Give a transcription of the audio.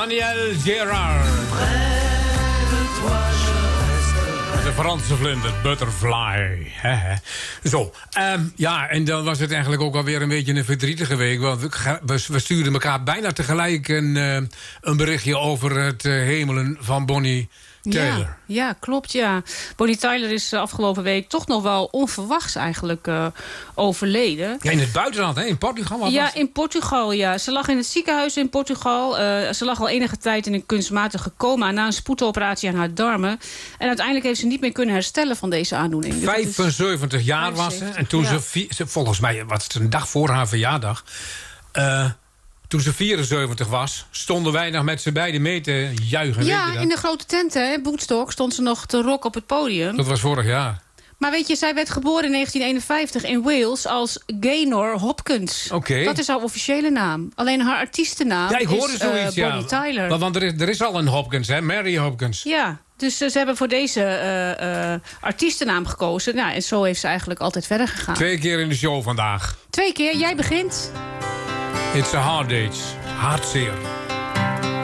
Daniel Gérard. De Franse vlinder, Butterfly. Zo, ja, en dan was het eigenlijk ook alweer een beetje een verdrietige week. Want we stuurden elkaar bijna tegelijk een berichtje over het hemelen van Bonnie Tyler. Ja, klopt, ja. Bonnie Tyler is afgelopen week toch nog wel onverwachts eigenlijk overleden. Ja, in het buitenland, hè? In Portugal? Ja, in Portugal, ja. Ze lag in het ziekenhuis in Portugal. Ze lag al enige tijd in een kunstmatige coma na een spoedoperatie aan haar darmen. En uiteindelijk heeft ze niet meer kunnen herstellen van deze aandoening. 75 jaar was ze. En toen ze volgens mij, was het een dag voor haar verjaardag... toen ze 74 was, stonden wij nog met z'n beiden mee te juichen. Ja, in de grote tent, hè, Woodstock, stond ze nog te rock op het podium. Dat was vorig jaar. Maar weet je, zij werd geboren in 1951 in Wales als Gaynor Hopkins. Oké. Dat is haar officiële naam. Alleen haar artiestennaam ik hoorde is zoiets, Bonnie Tyler. Want er is al een Hopkins, hè? Mary Hopkins. Ja, dus ze hebben voor deze artiestennaam gekozen. Nou, en zo heeft ze eigenlijk altijd verder gegaan. 2 keer in de show vandaag. 2 keer, jij begint. It's a hard date. Hartzeer.